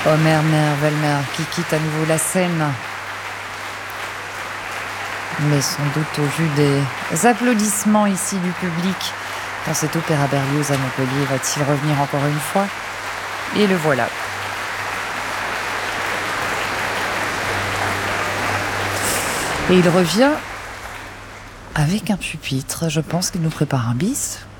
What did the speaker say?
Omer Wellmer qui quitte à nouveau la scène. Mais sans doute au vu des applaudissements ici du public dans cet opéra Berlioz à Montpellier, va-t-il revenir encore une fois? Et le voilà. Et il revient avec un pupitre. Je pense qu'il nous prépare un bis.